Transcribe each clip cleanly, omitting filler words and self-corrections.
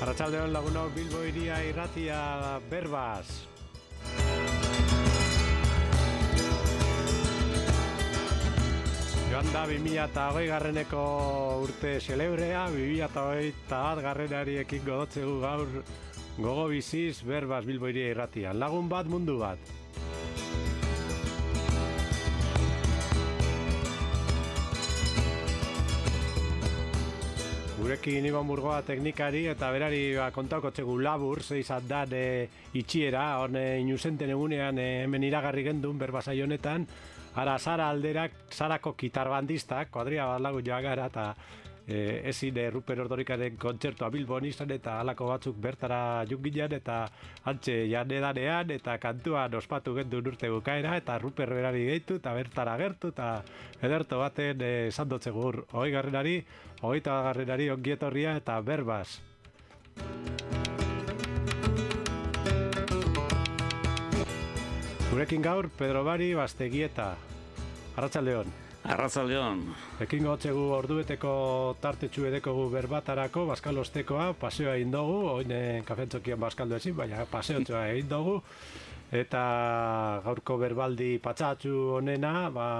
Arratsaldeon lagunok, Bilbo hiria irratia berbaz. Joan da 2020 garreneko urte xelebrea, 2021 garrenari ekin godotzegu gaur gogo biziz berbaz Bilbo hiria irratian. Lagun bat, mundu bat. Gurekin Iban Burgoa teknikari eta berari kontauko txegu labur, zeizat da itxiera, hone inusenten egunean hemen iragarri gendun berbazai honetan, ara Sara alderak, Sarako kitarbandistak, kuadria bat lagu joa gara, eta ezin Ruper Ordorikaren kontzertua Bilbon izan, eta halako batzuk bertara jungilean, eta antxe janedanean, eta kantuan ospatu gendun urte bukaera, eta Ruper berari gehitu, eta bertara gertu, eta ederto baten esan dotzegur, 20. garrenari ongietorria eta berbaz. Gurekin gaur, Pedro Bari Bastegieta. Arratsaldeon. Arratsaldeon. Ekin gotzegu ordubeteko tartetxu edekogu berbatarako, baskalostekoa, paseoa egin dugu, oin kafentzokian baskaldu ezin, baina paseotxoa egin dugu. Eta gaurko berbaldi patsatxu honena,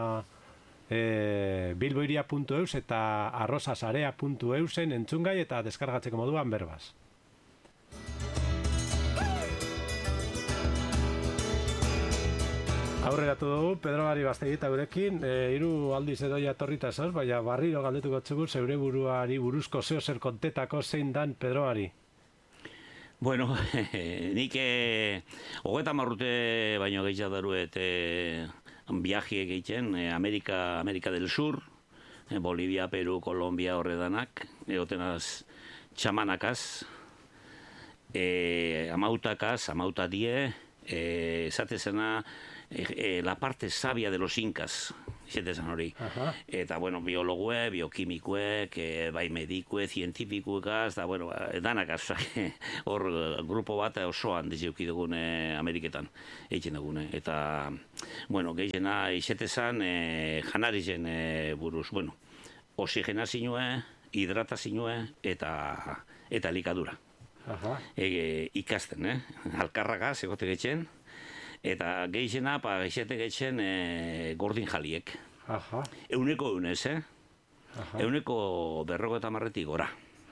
bilboiria.eus eta arrosasarea.eusen entzungai eta deskargatzeko moduan berbaz. Aurreratu dugu, Pedro Bari Bastegieta gurekin, 3 aldiz edoia torrita zaz, baina barriro galdetuko txugu zeure buruari buruzko zeo zer kontetako zein dan Pedro Bari. Bueno, nik 30 urte baino gehiago daruet viaje egiten, Amerika del Sur, Bolivia, Peru, Kolombia horredanak, egotenaz txamanakaz, amautadie, esatezena la parte sabia de los incas, esatezan hori. Eta, bueno, biologue, biokimikuek, bai medikue, zientifikuekaz, da, bueno, danakaz, hor grupo bat osoan dizeuki dugune Ameriketan, egiten dugune. Eta, bueno, gehiena esatezan janarizen buruz, bueno, oxigenazioa, hidratazioa eta elikadura. Ikasten, alkarragaz egote getxen, eta gehiena, geixete getxen gordin jaliek. Euneko eunez, euneko 50 gora.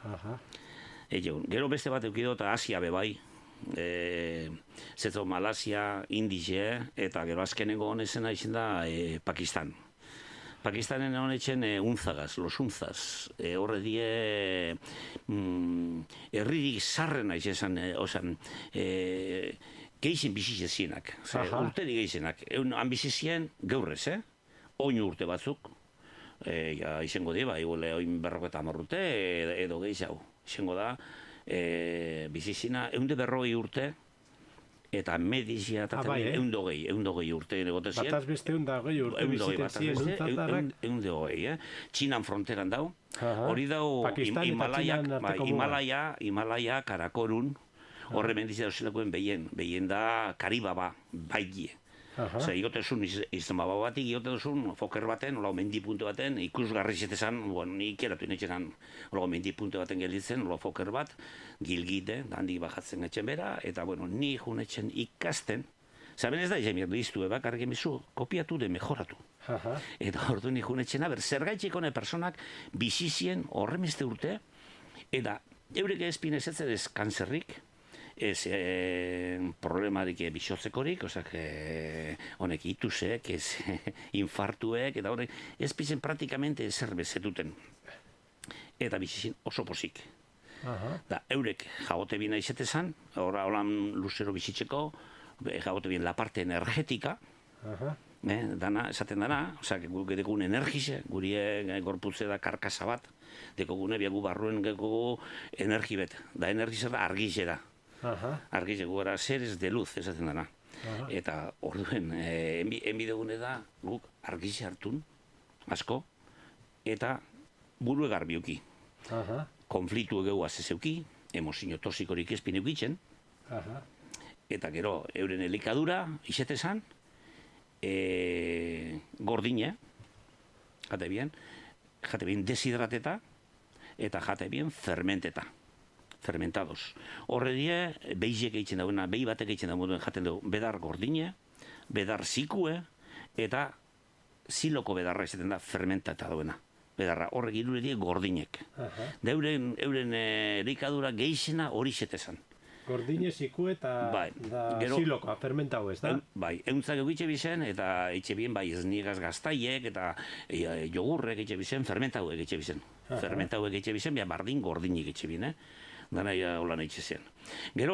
Gero beste bat eukido eta Asia bebai, zetzo Malasia, Indize, eta gero azkenengo honezena izan da Pakistan. Pakistanen honetzen unzagaz, los unzaz, horre die herririk zarrena izan, geixen bizizienak, urteri geixenak, han bizizien geurrez, oin urte batzuk, izango di, oin 50 urte, edo gehiago, izango da, bizizina, 140 urte, eta medizia eta eundogei urte negotezien. Bataz beste eundogei urte bizitezien untzantarrak. Eundogei, Txinan fronteran dau. Hori dau Himalaya, Karakorun, horre mendizia dozelakoen behien da Karibaba, baigie. Zer, igotezun izan baba batik, igotezun foker baten, hola mendipunte baten, ikusgarri zetezan, nik eratu inetxenan, hola mendipunte baten gelditzen, hola foker bat, gilgite, handik bajatzen etxen bera, eta, ni junetxen ikasten, zaben ez da izan mirdu iztu, kargen bizu, kopiatu de mejoratu. Eta ordu nik junetxena, zergaitxik hone personak bizizien horremeste urte, eta eurek ezpin ez kanzerrik, ez problemarik bisotzekorik, honek itusek, ez infartuek, eta horrek ez pizen praktikamente ezer bezetuten. Eta bizizien oso posik. Da, eurek jagote bina izetezan, holan luzero bizitzeko, jagote bien la parte energetika, dana, esaten dana, guk edekun energize, guri gorputze da karkasa bat, dekogune biagu barruen geko energi bet, da energize da argizera. Argize gugara seres de luz, esaten dana. Eta orduen, enbidegune da guk argize hartun, asko, eta buru egar biuki. Konfliktu egeu azezeuki, emozio toxikorik ezpin eukitzen, eta gero euren elikadura, izetezan, gordine, jate bien deshidrateta, eta jate bien fermenteta. fermentados. Horre die, behiek eitzen dagoena, behi batek eitzen dagoen jaten dugu, bedar gordine, bedar zikue, eta ziloko bedarra izaten da fermentata dagoena. Bedarra, horrek irure die gordinek. Da euren elikadura geixena hori xetezan. Gordine, zikue eta zilokoa, fermentau ez da? Bai, euntzak egitxe bizen, eta etxe bien, bai, ez niegaz gaztaiek, eta jogurrek etxe bizen, fermentau egitxe bizen. Fermentau egitxe bizen, bardin gordinik etxe bien, dana holan etxe zen. Gero,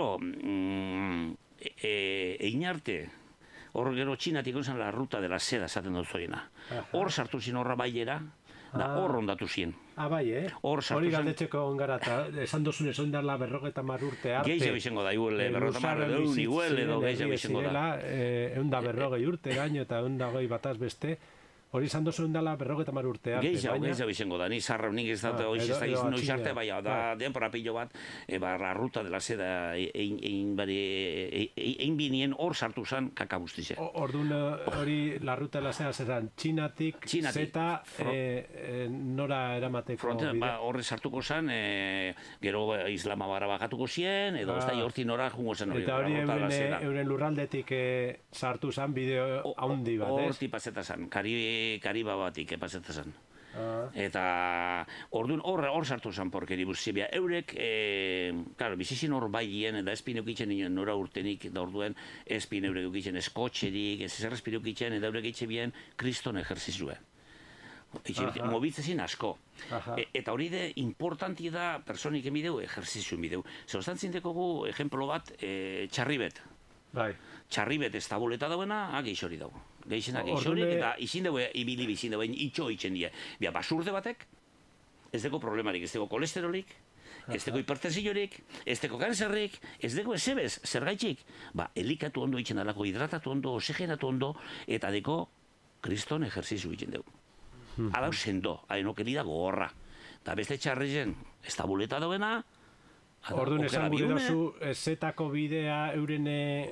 egin arte, hor gero txinatik zen la ruta de la seda esaten dut zoiena. Hor sartu zin horra baiera, da hor ondatu zien. Bai, hori galdetzeko ongara, eta esan dozun esan darla 50 urte arte. Geixa bizengo da, iguel, 50 egun iguel, edo geixa bizengo da. 140 urte gaino eta 120 bataz beste, hori esan dozun dela 50 urte arte. Geixa bizengo da, ni zarra nik ez dut, hori ez da noiz arte, bai, da denpora pilo bat, la ruta de la seda, egin binien hor sartu zen kakabustize. Orduan hori la ruta de la seda zeran txinatik, zeta, nora eramateko bide? Horre sartuko zen, gero Islamabara bajatuko zien, edo ez da horti nora jungo zen hori. Eta hori euren lurraldetik sartu zen bideo haundi bat, ez? Horti paseta zen, Kariba batik paseta zen. Eta orduan hor sartu zen porkeri buzibia. Eurek, bizizin hor baien, eta espin eukitzen nora urtenik, da orduen espin eurek eukitzen eskotxerik, ez zer espin eukitzen, eta eurek eitxe bien kriston ejerzizue. Mobitzezin asko. Eta hori de importanti da personik emideu, ejerzizuen bideu. Zerostan zintekogu, ejemplo bat, txarribet. Txarribet ez tabuleta dauena, geixori dago. Geixena geixorik, eta izin dugu, ibili bizin dugu, itxo itzen die. Basurde batek, ez dugu problemarik, ez dugu kolesterolik, ez dugu hipertensiorik, ez dugu kanzerrik, ez dugu ezebez, zergaitxik. Elikatu ondo itzen dalako, hidratatu ondo, oxigenatu ondo, eta deko kriston ejerzizu itzen dugu. Alau sendo, hainokeri da gogorra. Eta beste txarrizen, ez tabuleta dauena, orduan esan gure dozu, zetako bidea euren,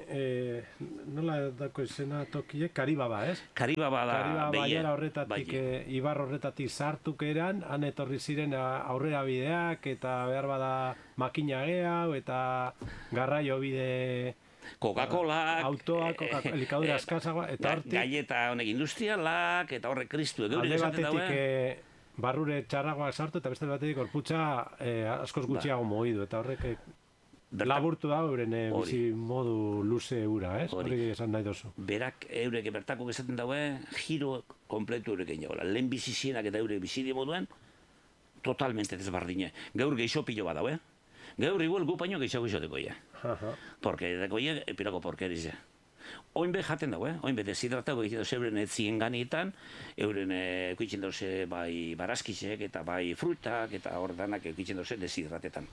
nola dako izena tokie? Karibaba, ez? Karibaba da, baiera horretatik, ibar horretatik sartuk eran, han etorri ziren aurrera bideak, eta behar bada makina gehiago, eta garraio bide... Coca-Cola, autoak, elikadura askazagoa, eta hortik... Galleta honek industrialak, eta horrek kristu alde batetik barrure txarragoa sartu, eta beste batetik gorputza askoz gutxiago mogidu, eta horrek laburtu da euren bizi modu luze ura, ez? Hori esan nahi dozu. Berak eurek bertako esaten daue, giro kompletu eurek egin jagoela. Lehen bizizienak eta eurek bizide moduen, totalmente desbardine. Gaur geixo pilo bat daue. Gaur igual gupaino geixago izoteko ia. Porque deko ia, pirako porkerize. Oinbe jaten dago, oinbe deshidratako egiten doze euren etzien ganietan, euren eukitzen doze bai barazkizek eta bai frutak eta ordanak eukitzen doze deshidratetan.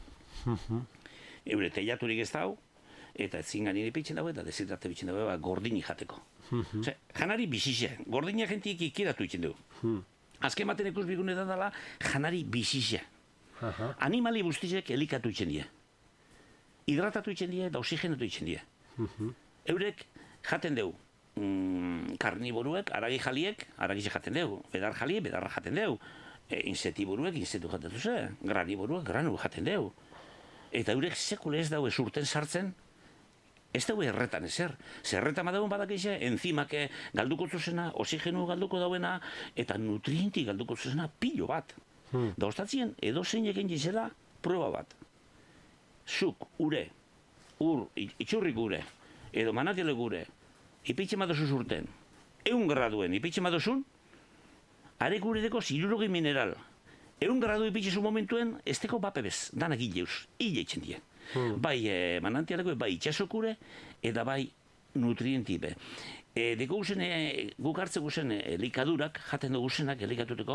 Eure teiaturik ez dau, eta etzien ganien ipitzen dago eta deshidrate bitzen dago gordini jateko. Janari bizize, gordina jentik ikiratu itzen dugu. Azken baten ikus bigune da dela, janari bizize. Animali guztizek elikatu itzen die. Hidratatu itzen die eta oxigenatu itzen die. Eurek jaten dugu, karniboruek, aragi jaliek, aragize jaten dugu, bedar jaliek, bedarra jaten dugu, insetiburuek, insetu jaten duze, graniboruek, granu jaten dugu. Eta eurek sekule ez daue surten sartzen, ez daue erretan ezer. Zerretan badauen badakize, enzimak galduko zuzena, oxigenu galduko dauena, eta nutrienti galduko zuzena pilo bat. Da ostatzien, edo zein egin gizela, prueba bat. Zuk, ure, itxurrik ure, edo manatiele gure, ipitxe madozu zurten, 100 graduen ipitxe madozun, arek gure deko 60 mineral. 100 gradu ipitxe zu momentuen, ez deko bapebez, danak hileuz, hile itxen die. Bai manantialeko, bai itxasokure, eta bai nutrientipe. Deko guzen, guk hartzeko zen elikadurak, jaten dugu zenak elikatuteko,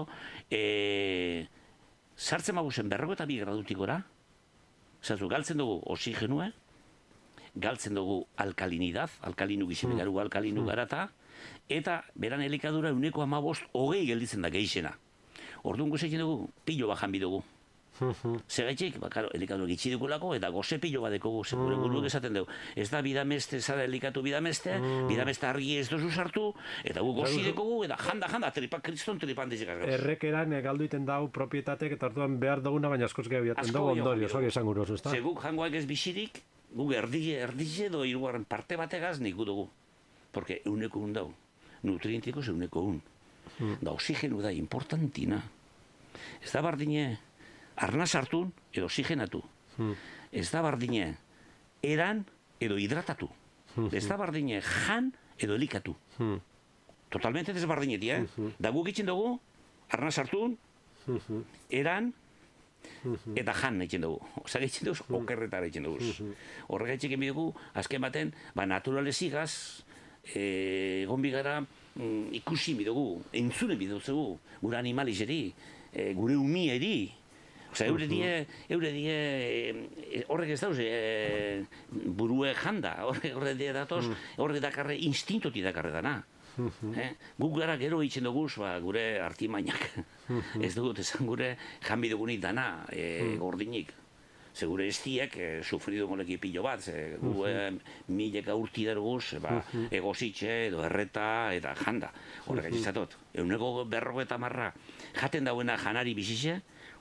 sartzen magu zen 52 gradutik gora, zatu, galtzen dugu oxigenua, galtzen dugu alkalinidad, alkalinu gizimekarugu alkalinu garata, eta beran elikadura 115, 20 gelditzen da geixena. Orduan guzekin dugu, pilo bajan bidugu. Segaitxik, elikatu gitsi dukulako, eta goze pilo bat dekogu, gure buruak esaten dugu. Ez da bidameste, zara elikatu bidameste, bidameste argi ez dozu sartu, eta gu gozi dekogu, eta janda, kriston tripan dizikaz. Errekeran galdu iten dau propietatek, eta orduan behar duguna, baina askoz gehiago biaten dugu ondorio, hori esan guroz, ez da? Guk jangoak ez bizirik, guk erdize edo hirugarren parte bategaz nik dugu. Porque euneko un dau, nutrientikos euneko un. Da oxigenu da importantina. Ez da bardine arnaz hartun edo oxigenatu. Ez da bardine eran edo hidratatu. Ez da bardine jan edo elikatu. Totalmente desbardineti, Da guk itzen dugu, arnaz hartun, eran eta jan egiten dugu. Osa egiten dugu, okerretara egiten dugu. Horrega egiten dugu, azken baten, naturalezigaz, egon bigara ikusi bidugu, entzune bidugu, gure animalizeri, gure umieri. Osa, eure die, horrek ez dauz, burue janda, horrek die datoz, horrek dakarre, instintoti dakarre dana. Guk gara gero egiten dugu, gure artimainak. Ez dugut, esan gure janbi dugunik dana, gordinik. Segure estiek sufridu moleki pilo bat, gu mileka urti daruguz, egozitxe edo erreta eta janda. Horrek egitzatot, euneko 50 jaten dauena janari bizize,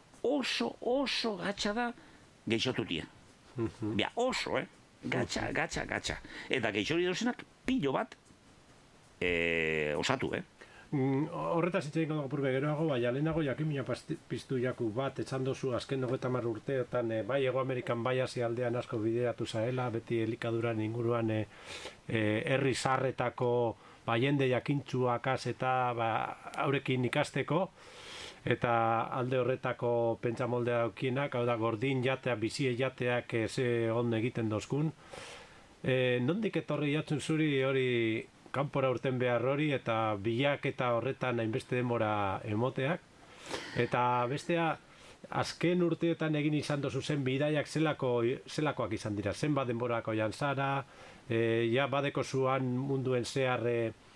oso gatsa da geixotutia. Bia, oso, gatsa. Eta geixori dozenak pilo bat osatu, Horretaz hitz egin gogo purbe geroago, baina lehenago jakimina piztu jaku bat, etxan dozu azken 90 urteotan, bai Ego Amerikan bai aldean asko bideratu zaela, beti elikaduran inguruan herri zarretako jende jakintzuakaz eta haurekin ikasteko, eta alde horretako pentsamoldea daukienak, hau da gordin jatea, bizie jateak ze on egiten dozkun. Nondik etorri jatzen zuri hori kanpora urten behar hori eta bilaketa horretan hainbeste denbora emoteak. Eta bestea, azken urteetan egin izan dozu zen bidaiak zelakoak izan dira. Zenbat denborako jantzara, badeko zuan munduen zehar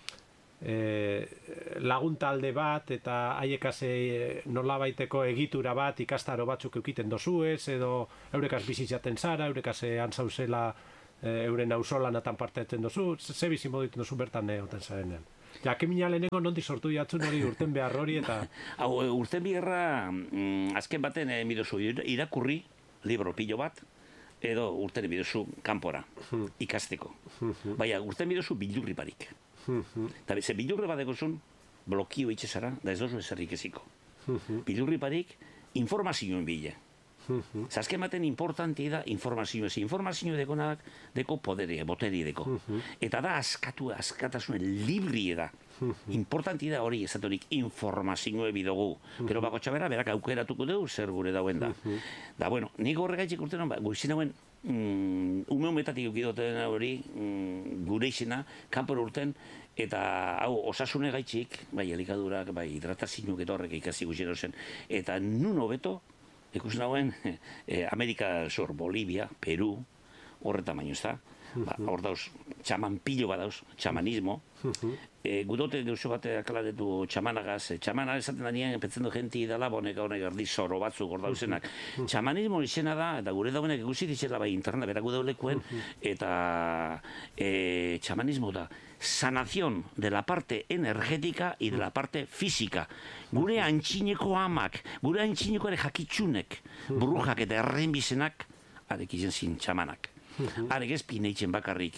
laguntalde bat eta haiekaz nolabaiteko egitura bat ikastaro batzuk eukiten dozuez, edo eurekaz bizitzaten zara, eurekaz antzauzela euren auzolanatan parte etzen dozu, ze bizi moditen dozu bertan oten zarenean. Jakimina lehenengo nondik sortu jatzun hori urten behar hori eta... Urten beharra, azken baten midozu irakurri, libro pilo bat, edo urten midozu kanpora, ikasteko. Baina, urten midozu bildurri barik. Eta ze bildurri badekozun, blokio itxezara, da ez dozu ezerrik eziko. Bildurri barik, informazioen bile. Azken baten importanti da informazio dekonak deko poderia, boteri deko. Eta da askatasunen libri da. Importanti da hori ezatorik informazioe bidogu. Pero bako txabera, berak aukeratuko dugu zer gure dauen da. Da, bueno, nik horregaitxik urtean, guizien hauen umeon betatik eukidoten hori gure izena, kanpor urten, eta hau osasune gaitxik, bai elikadurak, bai hidratazioak eta horrek ikasi guzien zen, eta nun hobeto, ikusten hauen, Amerika zor, Bolivia, Peru, horretan baino ez da. Hor dauz, txaman pilo bat dauz, txamanismo. Gudote deuso bat aklaretu txamanagaz. Txamana esaten da nien, pentzen du jenti dala, bonek erdi zoro batzuk hor dauzenak. Txamanismo izena da, eta gure dauenek ikusi ditzela bai internet, berak daulekuen, eta txamanismo da sanación de la parte energética y de la parte física. Gure antxineko amak, gure antxineko ere jakitsunek, brujak eta errenbizenak, arek izen zin txamanak. Arek ez pineitzen bakarrik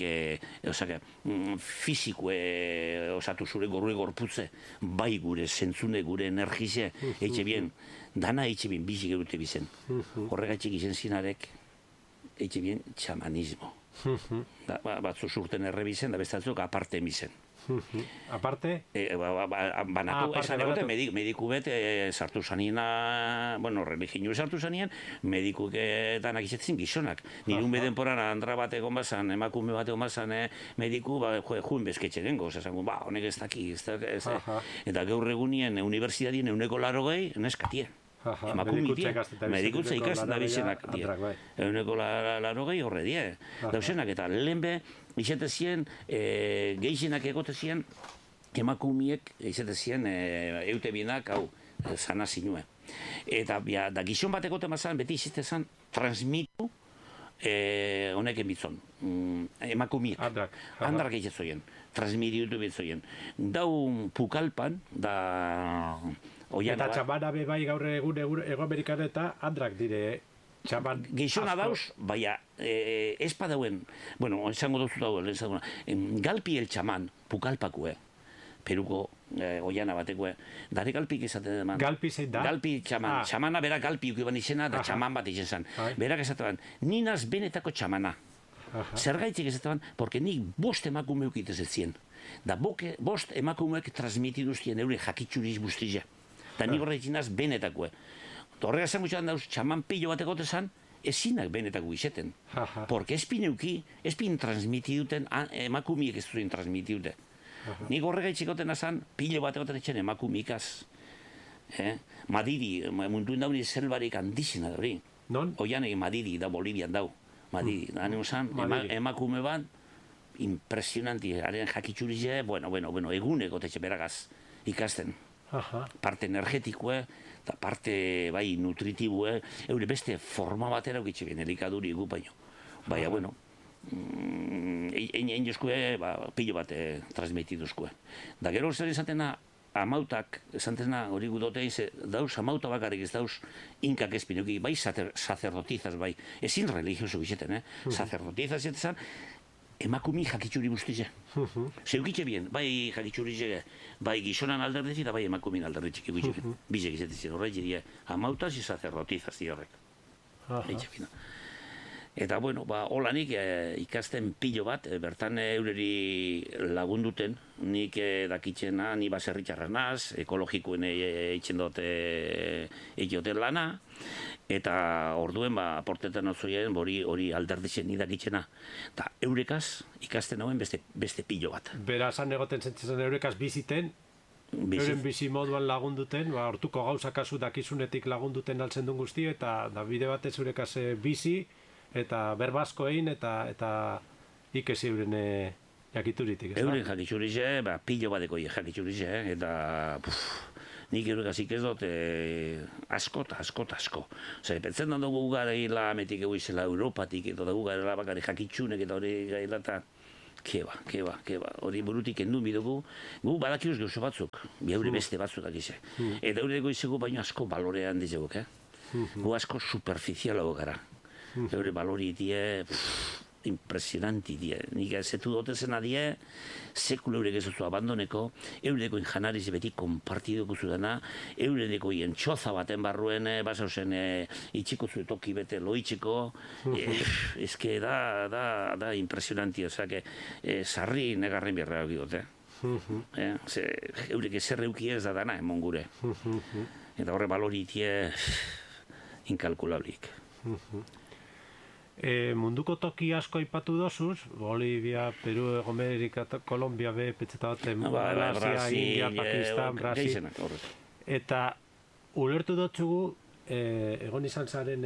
fizikue osatu zure gorue gorputze, bai gure zentzune, gure energize, eitxe bien, dana eitxe bien, bizik erute bizen. Horregatxik izen zinarek, eitxe bien, txamanismo. Batzu zurten errebizen, da bestatzuk aparte emizen. Aparte? Banatu, esan egote, mediku bet sartu zaniena, bueno, religinu sartu zanien, medikuk danak izatzen gizonak. Nirun bedenporan andra bat egon bazan, emakume bat egon bazan, mediku, juin bezketxe dengo, esango, honek ez daki, eta gaur egunien unibertsitatien 180 neskatie. Medikutza ikasten da bizenak die. Euneko 80 horre die. Dauzenak eta lehenbe izate zien, gehienak egote zien, emakumiek izate zien eute bienak, hau, sana zinue. Eta da gizon bateko temazan, beti izite zan, transmitu honeken bitzon, emakumiek. Andrak egitzoien, transmitiutu bitzoien. Dau pukalpan, da... Eta txamana be bai gaur egun Ego Amerikan eta andrak dire txaman asko. Geixona dauz, baina ez padauen, bueno, esango duzu dauen, galpi el txaman, pukalpakue, Peruko oiana batekue, dare galpik esaten eman. Galpi zein da? Galpi txaman, txamana bera galpi ukiban izena, da txaman bat izen zan. Berak esaten ninaz benetako txamana. Zergaitzik esaten, porque nik bost emakumeuk itez etzien. Da bost emakumeuk transmitiduztien eure jakitxuriz bustizia. Da nik horretzinaz benetakoe. Horrega zen gutxan dauz, txaman pilo bateko tezan, ezinak benetako izeten. Porque espin transmitiduten, emakumiek ez duen transmitidute. Nik horrega itxikoten azan, pilo bateko tezan emakumikaz. Madidi, munduen dauni zelbarik handizina da hori. Non? Oian egin Madidi, da Bolivian dau. Madidi, da neuzan, emakume bat, impresionanti, haren jakitxurize, bueno, eguneko tetxe beragaz ikasten. Parte energetikoe, eta parte bai nutritibue, eure beste forma batera ukitxe bien, elikaduri egu baino. Baina, bueno, egin jozkue, pilo bat transmitiduzkue. Da gero zer izatena, amautak, esantena hori gudote, dauz amauta bakarrik ez dauz inkak espinoki, bai sacerdotizaz, bai, ezin religioso bizeten, sacerdotizaz etzan, emakumi jakitxuri guztize. Zeukitxe bien, bai jakitxuri bai gizonan alderdezi eta bai emakumin alderdezi egitxe. Bizek izatezen horrek diria, amautaz y sacerdotizaz horrek. Eta, bueno, holanik ikasten pilo bat, bertan eureri lagunduten, nik dakitzena, ni baserritxarra naz, ekologikoen eitzen dute egiten lana, eta orduen aportetan osoien hori alderditzen nidakitzena. Eta eurekaz ikasten hauen beste pilo bat. Bera, zan egoten zentzen eurekaz biziten, euren bizi moduan lagunduten, hortuko gauza kasu dakizunetik lagunduten altzen duen guzti, eta bide batez eurekaz bizi, eta berbazko egin, eta ikesi euren jakituritik. Euren jakiturize, pilo bateko jakiturize, eta nik eurekaz ikezot asko. Zer, pentzen dugu gara hila ametik egu izela Europatik, eta dugu gara bakari jakitsunek, eta hori gaila, eta keba, hori burutik endu bidugu, gu badakiuz gauzo batzuk, eure beste batzuk dakize. Eta eureko izegu baino asko balorean dizeguk, gu asko superficialago gara. Eure balori die, impresionanti die. Nik zetu dotezena die, sekulu eurek ez duzu abandoneko, eureko injanariz beti konpartiduko zudana, eureko txoza baten barruen, basauzen itxiko zu toki bete loitxeko, ezke da impresionanti, ozak, sarri negarren bierra egidote. Eurek ezer euki ez da dana, emon gure. Eta horre balori die, inkalkulablik. Munduko toki asko aipatu dozuz, Bolivia, Peru, Ego Amerika, Kolombia, petzeta baten, Malasia, India, Pakistan, Brasil. Eta ulertu dotzugu, egon izan zaren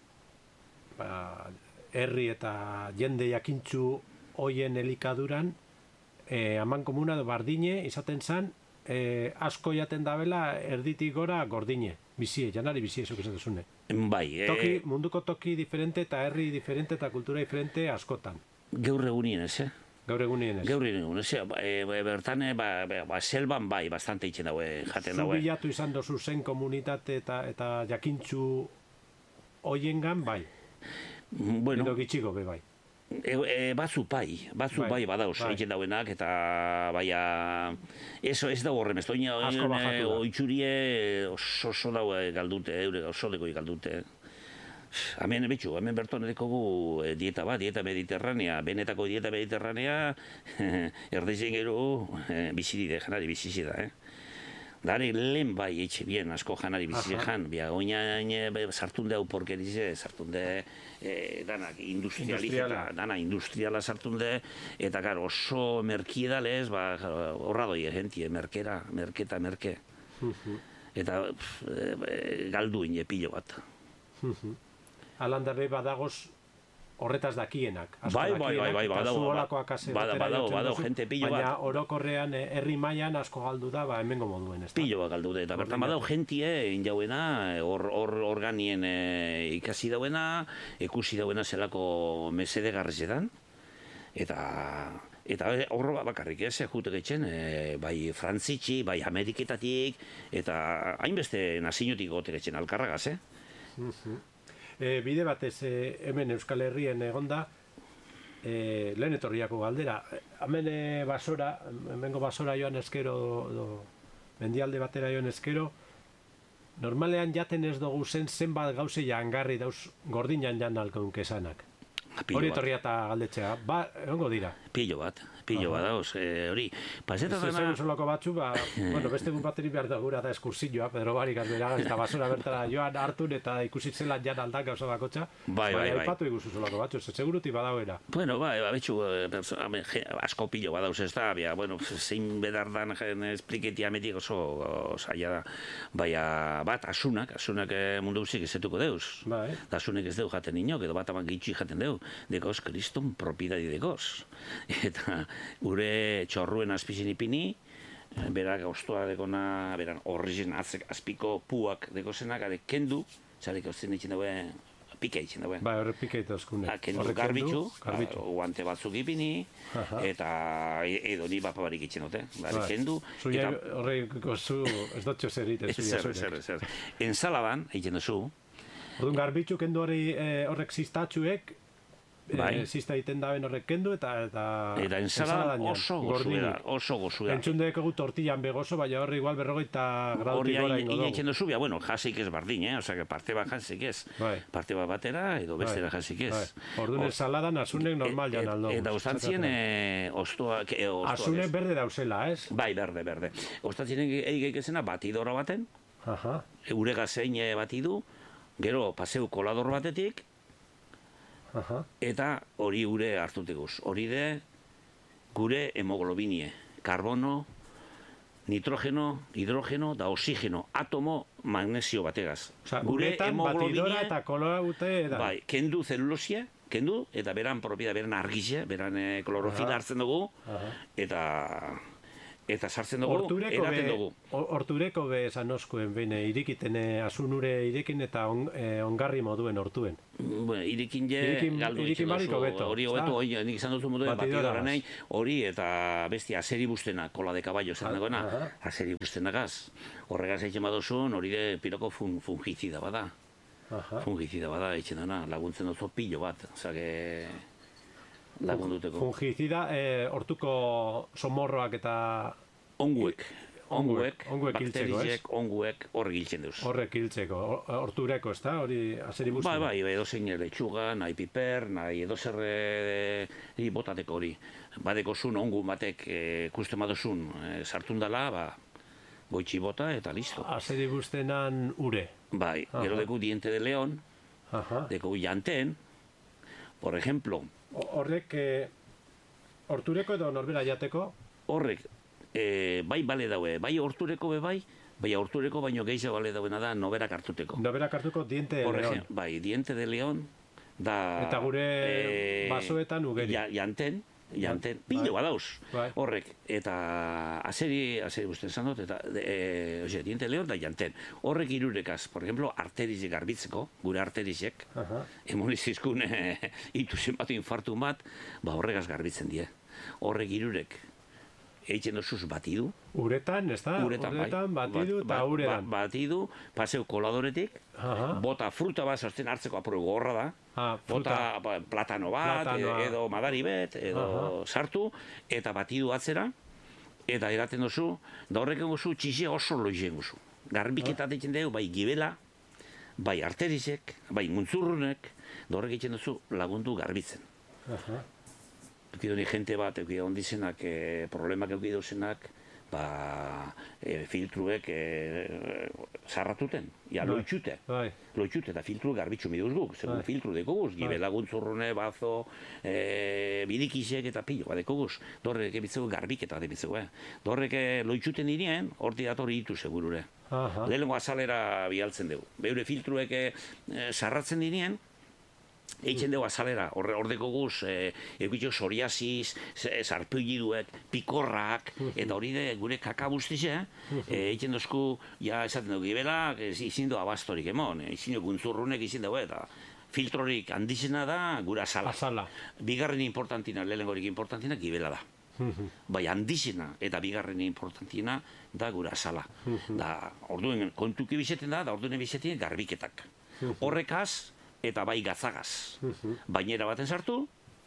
herri eta jende jakintzu hoien elikaduran, haman komuna bardine izaten zan, asko jaten dabela erditik gora gordine, bizie, janari bizie, esok esan duzune. Bai. Munduko toki diferente eta herri diferente eta kultura diferente askotan. Gaur egunien ez, Gaur egunien ez. Gaur egunien ez, bertan, selban bai, bastante itxen daue, jaten daue. Zu bilatu izan dozu zen komunitate eta jakintzu hoiengan bai. Bueno. Edo gitxiko be bai. Batzu bai badauz egiten dauenak, eta baina ez dago horrem, ez doina oitzurie oso daue galdute, oso deko galdute. Hemen berton edekogu dieta mediterranea, benetako dieta mediterranea, erdezen gero bizidide, janari bizizida, Dare lehen bai etxe bien asko janari bizizean, oinain sartunde hau porkerize, sartunde danak industriala sartunde, eta gara oso merkiedalez, horra doi gentie, merke. Eta galdu ine pilo bat. Alandabe badagoz horretaz dakienak. Bai, badau, jente pilo bat. Baina orokorrean herri mailan asko galdu da, hemengo moduen, ez da? Pilo bat galdu da, eta bertan badau jentie, injauena, organien ikasi dauena, ikusi dauena zelako mesede garrizetan, eta horro bakarrik ez, jute getxen, bai Frantzitxi, bai Ameriketatik, eta hainbeste nazinutik gote getxen alkarragaz, Bide batez hemen Euskal Herrien egonda, lehen etorriako galdera. Hemengo basora joan eskero, mendialde batera joan eskero, normalean jaten ez dugu zenbat gauze jangarri dauz gordinan jan alkaunk esanak. Hori etorria eta galdetzea, egongo dira. Pilo bat dauz, hori. Paseta dena... Zegoen solako batzu, beste egun bateri behar da gura da eskursioa, Pedro Barik azbera, eta basura bertara joan hartun eta ikusitzen jan aldak gauza bakotxa. Bai. Aipatu iguzu solako batzu, seguruti badauera. Bueno, betxu, asko pilo badauz ez da, zein bedardan espliketi ametik oso zaila da. Baina bat, asunak mundu guzik ezetuko deuz. Asunek ez deu jaten inok, edo bat aman gitxi jaten deu. Dekoz, kriston propidadi dekoz. Eta gure txorruen azpizin ipini, berak gauztua dekona, beran horrizien azpiko puak dekozenak, kendu, zarek hauzen ditzen dauen, pike ditzen dauen. Horre pike eta oskunek. Kendu garbitzu, guante batzuk ipini, eta edo ni bapabarik itzen dute. Kendu. Zuia horre gozu, ez dutxo zer iten. Zer. Ensaladan, egiten duzu. Orduan garbitzu kendu horrek ziztatxuek, zizta egiten daben horrek kendu eta ensaladan oso gozuera. Entzundek egu tortillan begozo, baina horre igual 40 gradutik gora ingo dugu. Hori egiten duzu, jasik ez bardin, osea, parte bat jasik ez. Parte bat batera edo bestera jasik ez. Orduan ensaladan asunek normal jan aldo. Eta ustantzien ostoak... Asunek berde dauzela, ez? Bai, berde. Ustantzien egeik ezena batidora baten, eurega zein batidu, gero paseu kolador batetik, eta hori gure hartuteguz. Hori de gure hemoglobinie, karbono, nitrogeno, hidrogeno da oxigeno, atomo magnesio bategaz. Guretan batidora eta koloa gute edan. Bai, kendu zelulosia, eta beran propida, beran argizia, beran klorofila hartzen dugu, eta sartzen dugu, edaten dugu. Hortureko be esan oskuen, behin irikiten asunure irikin eta ongarri moduen hortuen. Bueno, irikin galdu irikin bariko beto. Hori hobeto, nik izan duzu moduen batidora nahi, hori eta bestia azeri bustena, kola de caballo zer dagoena, azeri bustenagaz. Horregaz egiten badozun, hori de piroko fungizida bada. Fungizida bada, egiten dena, laguntzen duzu pilo bat, osake... lagunduteko. Fungizida, hortuko somorroak eta... Onguek, bakterizek, onguek horrek hiltzen duz. Horrek hiltzeko, hortureko, ez da? Hori azeri buzten? Bai, edozein letxuga, nahi piper, nahi edozerre botateko hori. Badeko zun, ongu batek ikusten badozun sartun dela, goitxi bota eta listo. Azeri buztenan ure? Bai, gero deku diente de leon, deku janten, por ejemplo... Horrek, hortureko edo norbera jateko? Horrek, bai bale daue, bai hortureko be bai hortureko baino gehiago bale dauena da noberak hartuteko. Noberak hartuko diente de leon. Bai, diente de leon, da... Eta gure basoetan ugeri. Janten, pilo badauz, horrek, eta azeri guztien zan dut, eta diente de leon da janten. Horrek irurekaz, por ejemplo, arterizek garbitzeko, gure arterizek, emonizizkun ituzen bat, infartun bat, horregaz garbitzen die. Horrek irurek, egiten dozuz batidu. Uretan, ez da? Uretan, batidu eta uretan. Batidu, paseu koladoretik, bota fruta bat sartzen hartzeko apuru gorra da, bota platano bat, edo madari bet, edo sartu, eta batidu atzera, eta eraten dozu, da horrek egozu txizia oso loizien guzu. Garbiketat egiten dugu, bai gibela, bai arterizek, bai muntzurrunek, da horrek egiten dozu lagundu garbitzen. Eukidoni jente bat, eukidon dizenak, problemak eukidozenak, filtruek zarratuten, loitxute. Loitxute eta filtru garbitzu miduz guk, segun filtru dekoguz, gibela guntzurrune, bazo, bidikisek eta pilo bat dekoguz. Dorrek ebitzegu garbiketa debitzegu, Dorrek loitxuten dirien, horti datorri ditu segurure. Lehenengo azalera bialtzen dugu. Beure filtruek zarratzen dirien, Eitzen dugu azalera, ordeko guz, egitxo psoriasis, sarpilliduek, pikorrak, eta hori de gure kakabuztize, eitzen dozku, ja esaten dugu gibela, izin du abastorik emon, izin du guntzurrunek izin dugu, eta filtrorik handizena da gure azala. Bigarren importantina, lehenengorik importantina, gibela da. Bai, handizena eta bigarren importantina da gure azala. Da, orduen kontuki bizeten da orduen bizeten garbiketak. Horrekaz, eta bai gatzagaz. Bainera baten sartu,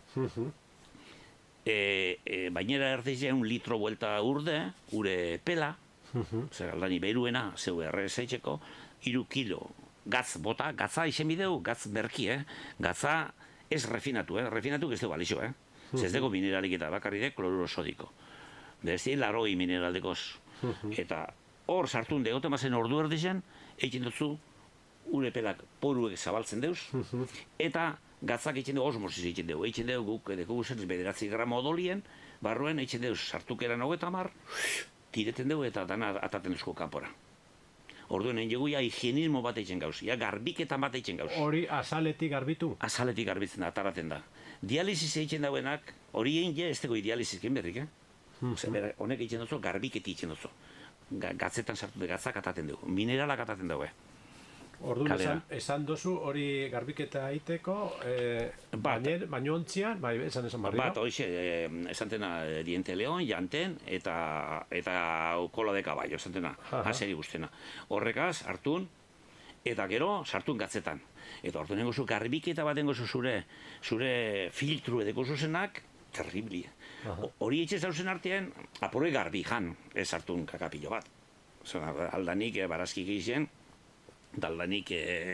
bainera erdiz 1 litro buelta urde, ure pela, zer aldani beruena, zeu errezeitzeko, 3 kilo gatz bota, gatza izen bideu, gatz merki, gatza ez refinatu, refinatu ez dugu alixo, ez dugu mineralik eta bakarri de kloruro sodiko. Bezi, 80 mineraldekoz. Eta hor sartun degote mazen ordu erdizen, egin dutzu, ure pelak poruek zabaltzen deuz, eta gatzak egin dugu osmosis egin dugu. Egin dugu guk edeko guzen 9 gramo odolien, barruen egin dugu sartukeran 30, tireten dugu eta dana ataten duzko kanpora. Orduen egin dugu ja higienismo bat egin gauz, ja garbiketan bat egin gauz. Hori azaletik garbitu? Azaletik garbitzen da, ataraten da. Dialisis egin dauenak, hori egin ez dugu dialisis egin berrik, honek egin duzu, garbiketi egin duzu. Gatzetan sartu dugu, gatzak ataten dugu, mineralak ataten dugu. Orduan esan dozu hori garbiketa egiteko, baino ontzian, bai, esan barriro? Bat, hoxe, esantena diente leon, janten, eta kola de caballo, esantena, haseri guztena. Horrekaz, hartun, eta gero, sartun gatzetan. Eta orduan nengozu garbiketa bat nengozu zure filtru edeko zuzenak, terribli. Hori etxe zauzen artean, apurre garbi jan, ez hartun kakapillo bat. Aldanik, barazkik egiten, daldanik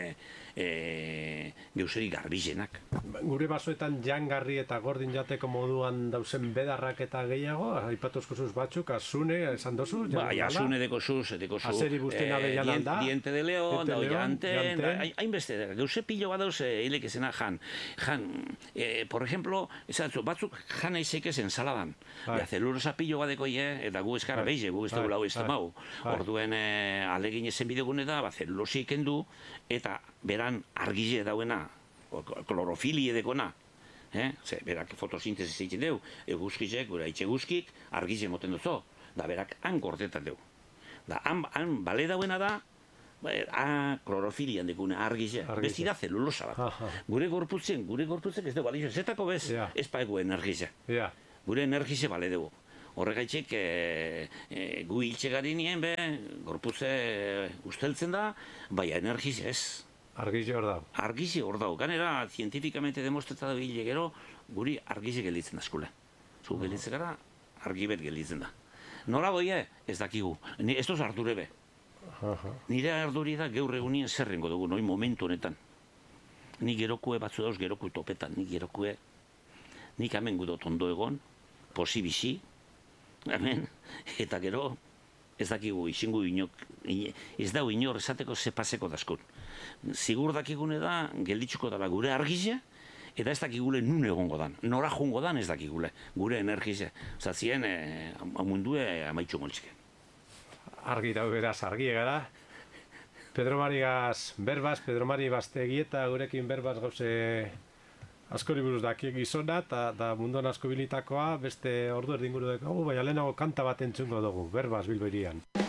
geuseri garbizenak. Gure basoetan jangarri eta gordin jateko moduan dauzen bedarrak eta gehiago, aipatuzko zuz batzuk, azune, esan dozu? Bai, azune deko zuz, azeri buzten abelan alda. Diente de león, dau janten, hainbeste, geuse pilo bat dauz hilek ezena jan. Por ejemplo, batzuk jan eizek ez ensaladan. Zelulosa pilo bat deko eta gu eskara behize, gu ez dugu lau ez temau. Orduen alegin ezen bidegune da, zelulosi kendu, eta beran argize dauena, klorofilie dekona, berak fotosintesis egiten deu, eguzkizek, gure haitxe guzkik, argize moten duzo, da berak han gordetan deu. Da, han bale dauena da, klorofilian dekune argize, besti da zelulosa bat. Gure gorputzen ez dugu, balizio, zetako bez, ez paegu energize. Gure energize bale dugu. Horregaitxek, gu hiltxe gari nien, gorputze usteltzen da, bai energize ez. Argize hor dau. Argize hor dau. Ganera, zientifikamente demostreta da bile gero, guri argize gelditzen da eskule. Zu gelditzen gara, argibet gelditzen da. Nora goie, ez dakigu. Ez doz ardure be. Nire arduri da gaur egunien zerrengo dugu, noi momentu honetan. Ni gerokue batzu dauz, gerokue topetan, ni gerokue, nik hemen gudot ondo egon, posibisi, hemen, eta gero, ez dakigu, izingu inok, ez dau inor esateko ze paseko daskun. Zigur dakigune da, gelditzuko dela gure argize, eta ez dakigule nun egongo dan. Nora jungo dan ez dakigule, gure energize. Zatzien, mundue amaitxu moltzike. Argi dau beraz, argi egara. Pedro Marigaz berbaz, Pedro Mari Baztegieta gurekin berbaz gauze askori buruz daki gizona, eta munduan asko bilitakoa, beste ordu erdinguru dugu, baina lehenago kanta bat entzungo dugu, berbaz Bilbo hirian.